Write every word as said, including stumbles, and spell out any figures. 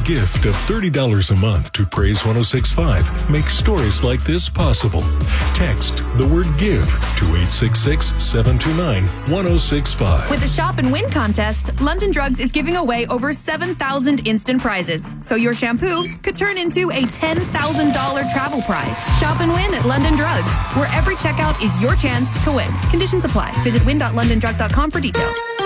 gift of thirty dollars a month to Praise one oh six point five makes stories like this possible. Text the word GIVE to eight six six, seven two nine, one oh six five. With the Shop and Win contest, London Drugs is giving away over seven thousand instant prizes. So your shampoo could turn into a ten thousand dollars travel prize. Shop and win at London Drugs, where every checkout is your chance to win. Conditions apply. Visit win dot london drugs dot com for details.